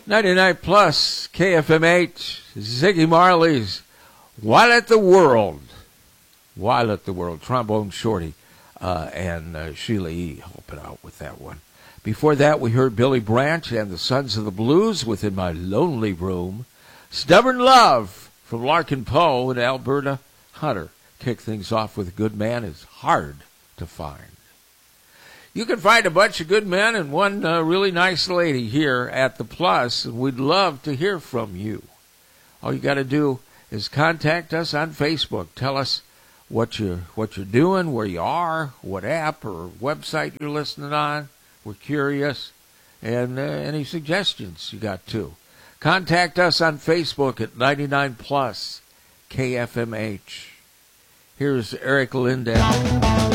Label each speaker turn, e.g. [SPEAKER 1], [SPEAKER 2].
[SPEAKER 1] 99 plus KFMH, Ziggy Marley's Why Let the World, Trombone Shorty, and Sheila E. helping out with that one. Before that, we heard Billy Branch and the Sons of the Blues with In My Lonely Room. Stubborn Love from Larkin Poe and Alberta Hunter. Kick things off with A Good Man Is Hard to Find. You can find a bunch of good men and one really nice lady here at the Plus, and we'd love to hear from you. All you got to do is contact us on Facebook. Tell us what you're doing, where you are, what app or website you're listening on. We're curious, and any suggestions you got too. Contact us on Facebook at 99 plus KFMH. Here's Eric Lindell.